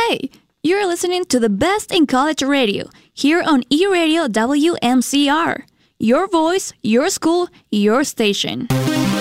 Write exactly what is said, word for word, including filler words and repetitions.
Hey, you're listening to the best in college radio here on E-Radio W M C R. Your voice, your school, your station.